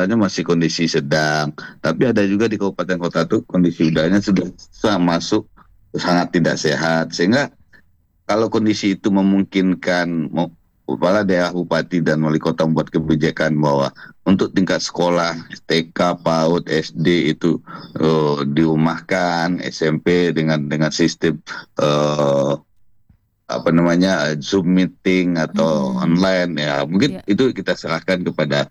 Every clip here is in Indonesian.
kotanya masih kondisi sedang. Tapi ada juga di kabupaten kota tuh kondisi udaranya sudah masuk sangat tidak sehat. Sehingga kalau kondisi itu memungkinkan kepala daerah, bupati dan wali kota membuat kebijakan bahwa untuk tingkat sekolah TK, PAUD, SD itu dirumahkan, SMP dengan sistem Zoom meeting atau online, ya mungkin itu kita serahkan kepada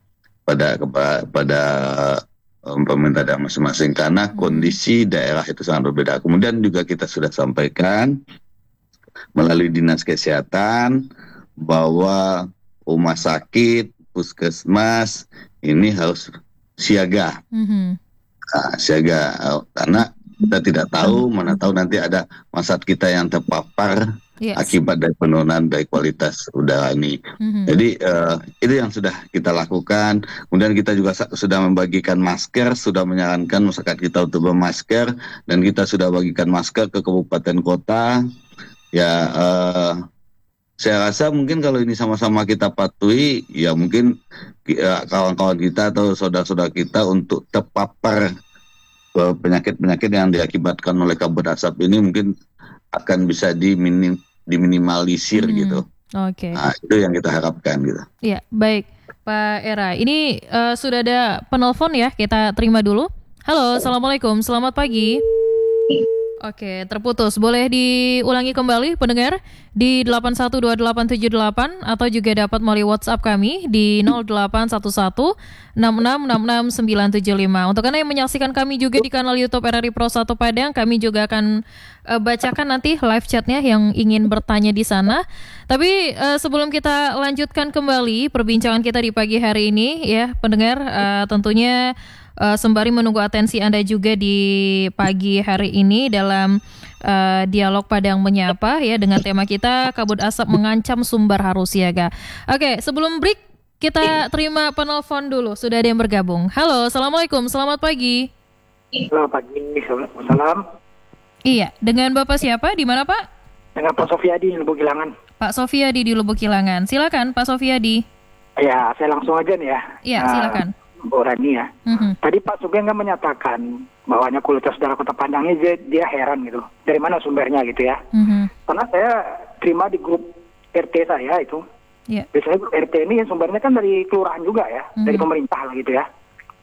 pemerintah daerah masing-masing, karena kondisi daerah itu sangat berbeda. Kemudian juga kita sudah sampaikan melalui dinas kesehatan bahwa rumah sakit, puskesmas ini harus siaga, siaga, karena kita tidak tahu, mana tahu nanti ada masyarakat kita yang terpapar akibat dari penurunan dari kualitas udara ini. Jadi itu yang sudah kita lakukan. Kemudian kita juga sudah membagikan masker, sudah menyarankan masyarakat kita untuk bermasker, dan kita sudah bagikan masker ke kabupaten kota. Ya, saya rasa mungkin kalau ini sama-sama kita patuhi, ya mungkin kawan-kawan kita atau saudara-saudara kita untuk terpapar penyakit-penyakit yang diakibatkan oleh kabut asap ini mungkin akan bisa diminimalisir gitu. Oke. Nah, itu yang kita harapkan gitu. Iya, baik Pak Era. Ini sudah ada penelpon ya, kita terima dulu. Halo, assalamualaikum, selamat pagi. Oke, terputus. Boleh diulangi kembali pendengar di 812878 atau juga dapat melalui WhatsApp kami di 081166669975. Untuk Anda yang menyaksikan kami juga di kanal YouTube RRI Pro 1 Padang, kami juga akan bacakan nanti live chatnya yang ingin bertanya di sana. Tapi sebelum kita lanjutkan kembali perbincangan kita di pagi hari ini ya pendengar, tentunya sembari menunggu atensi Anda juga di pagi hari ini dalam dialog Padang Menyapa ya dengan tema kita kabut asap mengancam Sumber harus siaga. Oke, sebelum break kita terima penelpon dulu. Sudah ada yang bergabung. Halo, assalamualaikum, selamat pagi. Selamat pagi, salam. Iya, dengan Bapak siapa? Di mana Pak? Dengan Pak Sofiadi di Lubuk Kilangan. Pak Sofiadi di Lubuk Kilangan. Silakan Pak Sofiadi. Ya, saya langsung aja nih ya. Iya, silakan. Bu Rani ya. Tadi Pak Sugeng kan menyatakan bahwanya kualitas udara Kota Padang ini dia heran gitu. Dari mana sumbernya gitu ya? Karena saya terima di grup RT saya itu. Biasanya grup RT ini sumbernya kan dari kelurahan juga ya, dari pemerintah lah gitu ya.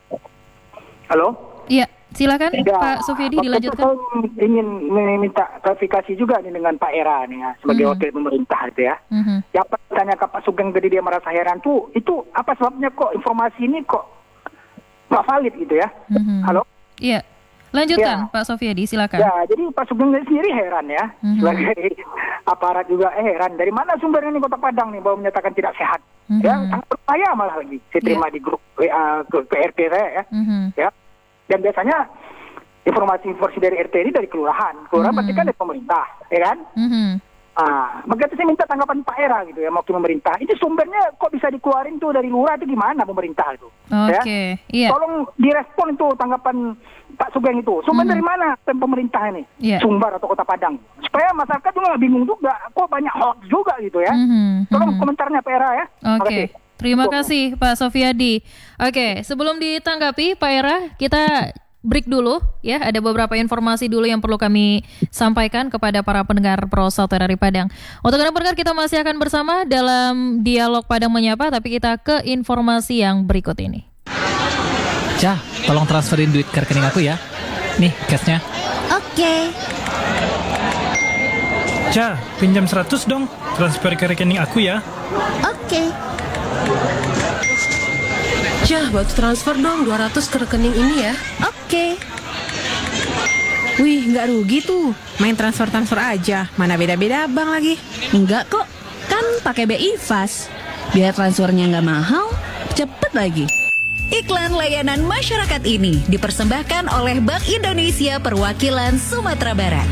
Halo? Iya, silakan ya, Pak Sofiadi dilanjutkan. Saya ingin meminta klarifikasi juga nih dengan Pak Era nih ya, sebagai wakil pemerintah gitu ya. Yang tanya ke Pak Sugeng tadi dia merasa heran tuh, itu apa sebabnya kok informasi ini kok nggak valid gitu ya? Halo? Iya, lanjutkan Pak Sofiadi, silakan. Ya, jadi Pak Sugeng sendiri heran ya, sebagai aparat juga heran. Dari mana sumbernya nih Kota Padang nih bahwa menyatakan tidak sehat? Ya, sangat berbahaya malah lagi. Saya terima di grup WA ke RT saya ya. Ya. Dan biasanya informasi dari RT ini dari kelurahan. Kelurahan pasti kan dari pemerintah, ya kan? Makanya saya minta tanggapan Pak Era gitu ya, waktu pemerintah. Itu sumbernya kok bisa dikeluarin tuh dari lurah itu gimana pemerintah itu? Oke, iya. Tolong direspon itu tanggapan Pak Sugeng itu. Sumber dari mana pemerintah ini? Sumber atau Kota Padang? Supaya masyarakat juga nggak bingung juga. Kok banyak hoax juga gitu ya? Tolong komentarnya Pak Era ya. Oke. Terima kasih Pak Sofiadi. Oke, sebelum ditanggapi Pak Era, kita break dulu ya, ada beberapa informasi dulu yang perlu kami sampaikan kepada para pendengar Pro 1 RRI Padang. Untuk Anda pendengar, kita masih akan bersama dalam dialog Padang Menyapa, tapi kita ke informasi yang berikut ini. Cah, tolong transferin duit ke rekening aku ya. Nih, cashnya. Oke. Cah, pinjam 100 dong, transfer ke rekening aku ya. Oke. Cah, bantu transfer dong 200 ke rekening ini ya. Oke. Wih, nggak rugi tuh. Main transfer aja. Mana beda-beda bank lagi. Enggak kok. Kan pakai BI Fast. Biar transfernya nggak mahal, cepet lagi. Iklan layanan masyarakat ini dipersembahkan oleh Bank Indonesia Perwakilan Sumatera Barat.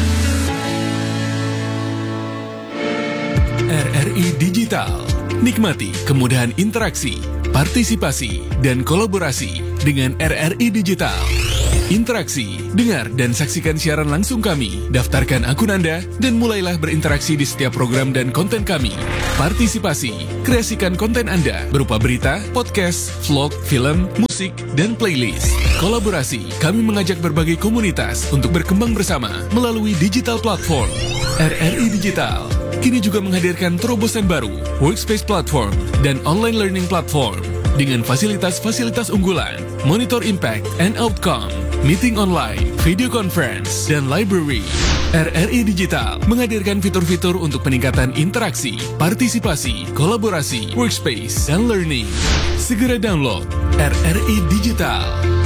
RRI Digital. Nikmati kemudahan interaksi, partisipasi, dan kolaborasi dengan RRI Digital. Interaksi, dengar dan saksikan siaran langsung kami. Daftarkan akun Anda dan mulailah berinteraksi di setiap program dan konten kami. Partisipasi, kreasikan konten Anda berupa berita, podcast, vlog, film, musik, dan playlist. Kolaborasi, kami mengajak berbagai komunitas untuk berkembang bersama melalui digital platform. RRI Digital kini juga menghadirkan terobosan baru, workspace platform, dan online learning platform dengan fasilitas-fasilitas unggulan, monitor impact and outcome, meeting online, video conference, dan library. RRI Digital menghadirkan fitur-fitur untuk peningkatan interaksi, partisipasi, kolaborasi, workspace, dan learning. Segera download RRI Digital.